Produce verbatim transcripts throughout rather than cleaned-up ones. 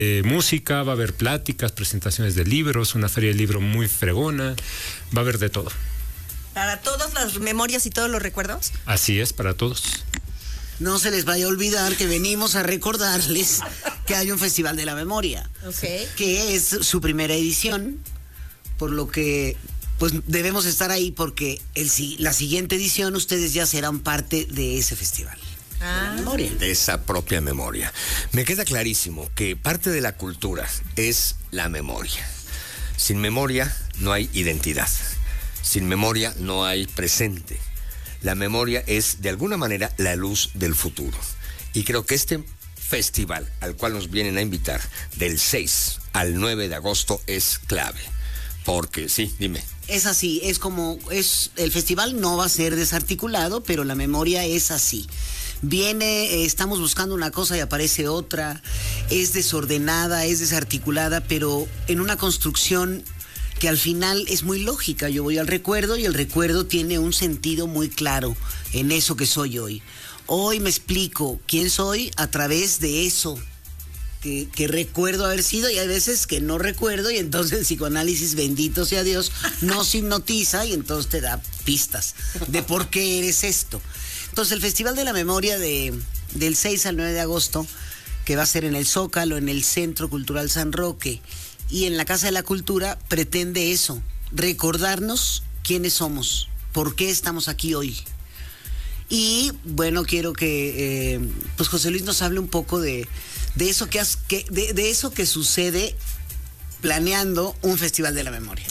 eh, música, va a haber pláticas, presentaciones de libros, una feria de libro muy fregona, va a haber de todo. ¿Para todas las memorias y todos los recuerdos? Así es, para todos. No se les vaya a olvidar que venimos a recordarles que hay un Festival de la Memoria, okay, que es su primera edición, por lo que pues debemos estar ahí porque el, la siguiente edición ustedes ya serán parte de ese festival. Ah. De, memoria. De esa propia memoria. Me queda clarísimo que parte de la cultura es la memoria. Sin memoria no hay identidad. Sin memoria no hay presente. La memoria es, de alguna manera, la luz del futuro. Y creo que este festival al cual nos vienen a invitar, del seis al nueve de agosto, es clave. Porque, sí, dime. Es así, es como, es el festival no va a ser desarticulado, pero la memoria es así. Viene, eh, estamos buscando una cosa y aparece otra, es desordenada, es desarticulada, pero en una construcción que al final es muy lógica. Yo voy al recuerdo y el recuerdo tiene un sentido muy claro en eso que soy hoy. Hoy me explico quién soy a través de eso que, que recuerdo haber sido, y hay veces que no recuerdo, y entonces el psicoanálisis, bendito sea Dios, nos hipnotiza y entonces te da pistas de por qué eres esto. Entonces el Festival de la Memoria de, del seis al nueve de agosto, que va a ser en el Zócalo, en el Centro Cultural San Roque y en la Casa de la Cultura, pretende eso, recordarnos quiénes somos, por qué estamos aquí hoy. Y bueno, quiero que eh, pues José Luis nos hable un poco de, de eso que, has, que de, de eso que sucede planeando un Festival de la Memoria.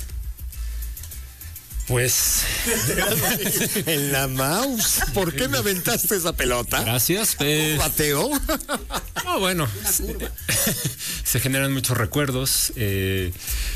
Pues en la mouse. ¿Por qué me aventaste esa pelota? Gracias. Eh, ¿Bateo? No, bueno, se, se generan muchos recuerdos. Eh,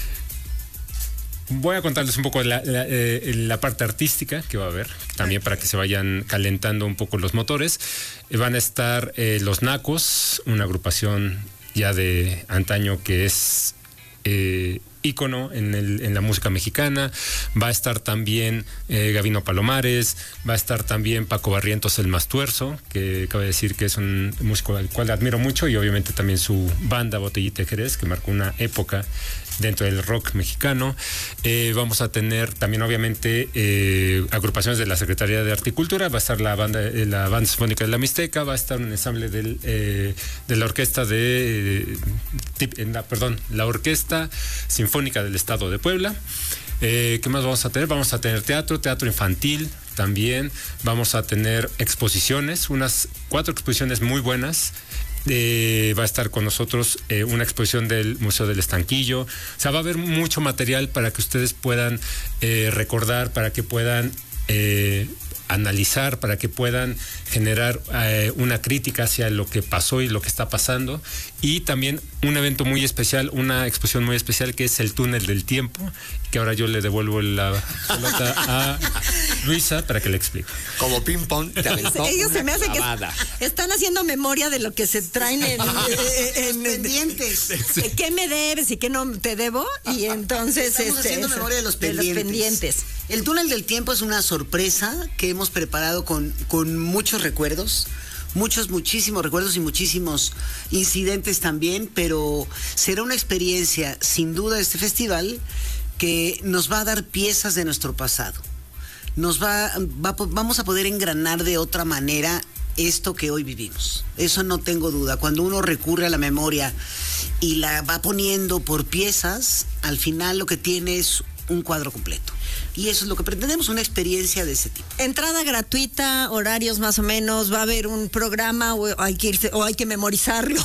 voy a contarles un poco la, la, eh, la parte artística que va a haber, también para que se vayan calentando un poco los motores. Eh, van a estar eh, Los Nacos, una agrupación ya de antaño que es eh, ícono en, el, en la música mexicana. Va a estar también eh, Gabino Palomares, va a estar también Paco Barrientos el Mastuerzo, que cabe decir que es un músico al cual admiro mucho, y obviamente también su banda Botellita de Jerez, que marcó una época dentro del rock mexicano. Eh, vamos a tener también obviamente eh, agrupaciones de la Secretaría de Arte y Cultura. Va a estar la banda, eh, la banda sinfónica de la Mixteca, va a estar un ensamble del, eh, de la orquesta de eh, tip, en la, perdón, la Orquesta Sinfónica del Estado de Puebla. Eh, ¿Qué más vamos a tener? Vamos a tener teatro, teatro infantil también. Vamos a tener exposiciones, unas cuatro exposiciones muy buenas. Eh, va a estar con nosotros eh, una exposición del Museo del Estanquillo. O sea, va a haber mucho material para que ustedes puedan eh, recordar, para que puedan eh, analizar, para que puedan generar eh, una crítica hacia lo que pasó y lo que está pasando. Y también un evento muy especial, una exposición muy especial, que es el Túnel del Tiempo, que ahora yo le devuelvo la pelota a Luisa para que le explique. Como ping pong te aventó ellos una se me hace clavada. que están haciendo memoria de lo que se traen en, en, en pendientes. De qué me debes y qué no te debo, y entonces estamos este, haciendo eso, memoria de los de pendientes. los pendientes. El Túnel del Tiempo es una sorpresa que hemos preparado con, con muchos recuerdos, muchos, muchísimos recuerdos y muchísimos incidentes también, pero será una experiencia, sin duda, este festival que nos va a dar piezas de nuestro pasado. Nos va, va, vamos a poder engranar de otra manera esto que hoy vivimos. Eso no tengo duda. Cuando uno recurre a la memoria y la va poniendo por piezas, al final lo que tiene es un cuadro completo. Y eso es lo que pretendemos, una experiencia de ese tipo. Entrada gratuita, horarios más o menos, va a haber un programa o hay que irse, o hay que memorizarlo.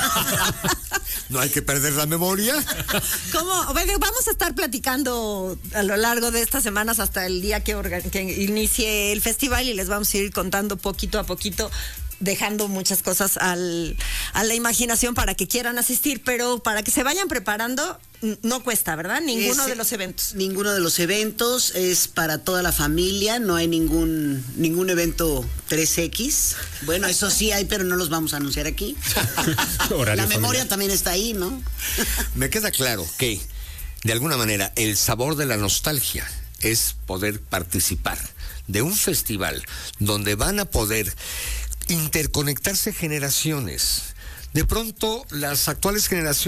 No hay que perder la memoria. ¿Cómo? Vamos a estar platicando a lo largo de estas semanas hasta el día que, organ- que inicie el festival, y les vamos a ir contando poquito a poquito, dejando muchas cosas al, a la imaginación para que quieran asistir, pero para que se vayan preparando, no cuesta, ¿verdad? Ninguno Ese, de los eventos. Ninguno de los eventos, es para toda la familia, no hay ningún ningún evento tres equis. Bueno, eso sí hay, pero no los vamos a anunciar aquí. La memoria familiar también está ahí, ¿no? Me queda claro que, de alguna manera, el sabor de la nostalgia es poder participar de un festival donde van a poder interconectarse generaciones. De pronto, las actuales generaciones